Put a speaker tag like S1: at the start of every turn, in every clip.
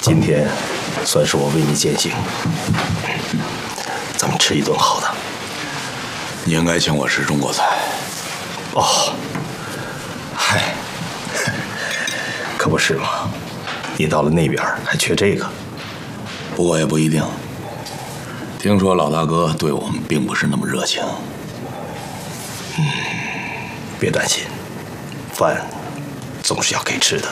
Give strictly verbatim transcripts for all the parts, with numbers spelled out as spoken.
S1: 今天算是我为你践行，咱们吃一顿好的。
S2: 你应该请我吃中国菜。
S1: 哦，嗨，可不是嘛，你到了那边还缺这个。
S2: 不过也不一定。听说老大哥对我们并不是那么热情。
S1: 嗯，别担心，饭总是要给吃的。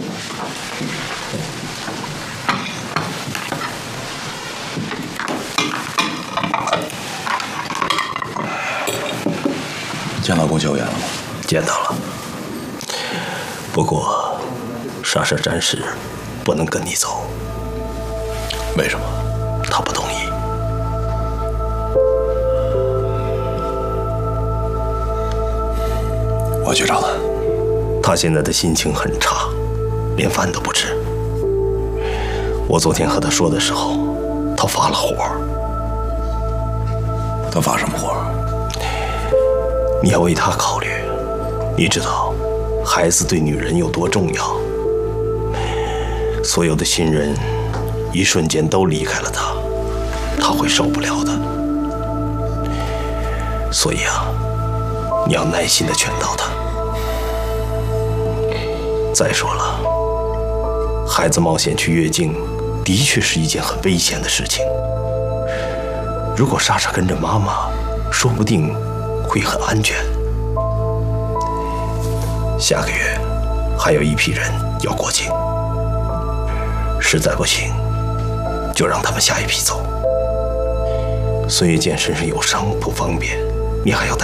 S2: 见到龚秀妍了吗？
S1: 见到了。不过，莎莎暂时不能跟你走。
S2: 为什么？
S1: 她不同意。
S2: 我去找她。
S1: 她现在的心情很差，连饭都不吃。我昨天和她说的时候，她发了火。
S2: 她发什么火？
S1: 你要为她考虑。你知道，孩子对女人有多重要。所有的亲人一瞬间都离开了她，她会受不了的。所以啊，你要耐心地劝导她。再说了，孩子冒险去月境，的确是一件很危险的事情。如果莎莎跟着妈妈，说不定会很安全。下个月还有一批人要过境，实在不行，就让他们下一批走。孙月见身上有伤不方便，你还要带